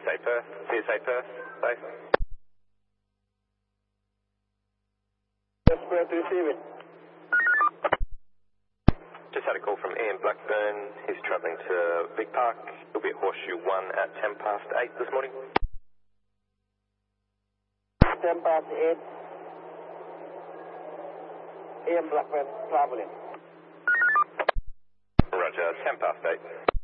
TSA Perth. TSA Perth. Safe. Yes, Perth, receiving. Just had a call from Ian Blackburn. He's travelling to Big Park. He'll be at Horseshoe 1 at 8:10 this morning. 8:10. Ian Blackburn traveling. Roger, 8:10.